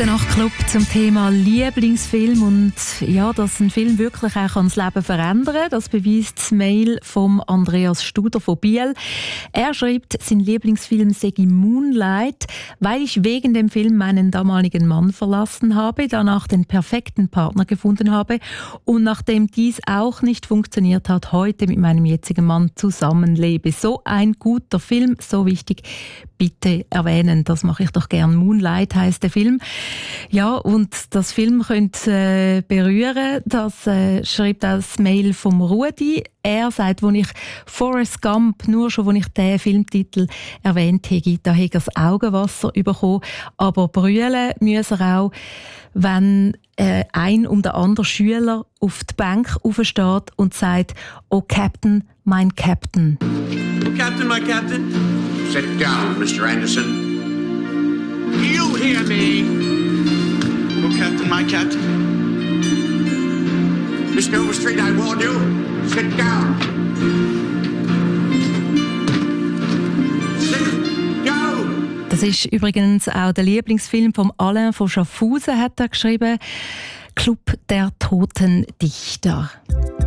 Nachtclub zum Thema Lieblingsfilm und ja, dass ein Film wirklich auch das Leben verändern kann, das beweist das Mail von Andreas Studer von Biel. Er schreibt, sein Lieblingsfilm sei Moonlight, weil ich wegen dem Film meinen damaligen Mann verlassen habe, danach den perfekten Partner gefunden habe und nachdem dies auch nicht funktioniert hat, heute mit meinem jetzigen Mann zusammenlebe. So ein guter Film, so wichtig. Bitte erwähnen, das mache ich doch gern. Moonlight heisst der Film. Ja, und das Film könnte berühren. Das schreibt das Mail vom Rudi. Er sagt, als ich Forrest Gump, nur schon, als ich den Filmtitel erwähnt habe, da hat er das Augenwasser bekommen. Aber brüllen muss er auch, wenn ein und der andere Schüler auf die Bank aufsteht und sagt, «Oh Captain, mein Captain.» Oh Captain, my Captain. Sit down, Mr. Anderson. You hear me? Oh Captain, my Captain. Mr. Overstreet, I warn you. Sit down. Sit down. Das ist übrigens auch der Lieblingsfilm von Alain von Schaffhausen, hat er geschrieben. Club der Toten Dichter.